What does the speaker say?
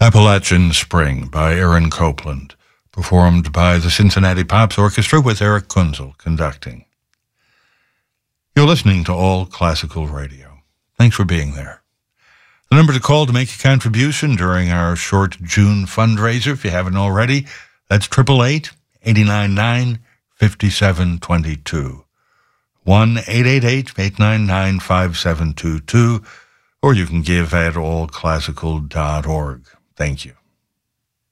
Appalachian Spring by Aaron Copland, performed by the Cincinnati Pops Orchestra with Eric Kunzel conducting. You're listening to All Classical Radio. Thanks for being there. The number to call to make a contribution during our short June fundraiser, if you haven't already, that's 888-899-5722. 1-888-899-5722, or you can give at allclassical.org. Thank you.